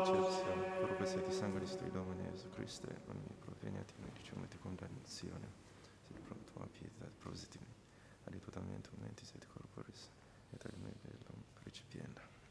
recepzione, corpo siete sangue di sto Domine Gesù Cristo, non mi proveniati, mi diciamo di condannazione, sed pronto a pietà, prositimi, aditutamente, momenti, sed corporis, et al me bellum recipienda.